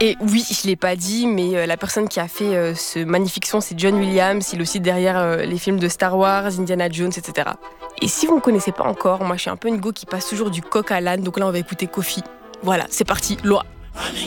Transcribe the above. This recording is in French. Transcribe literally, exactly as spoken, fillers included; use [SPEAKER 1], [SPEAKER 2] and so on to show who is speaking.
[SPEAKER 1] Et oui, je ne l'ai pas dit, mais euh, la personne qui a fait euh, ce magnifique son, c'est John Williams. Il est aussi derrière euh, les films de Star Wars, Indiana Jones, et cetera. Et si vous ne me connaissez pas encore, moi je suis un peu une go qui passe toujours du coq à l'âne, donc là on va écouter Kofi. Voilà, c'est parti, loi.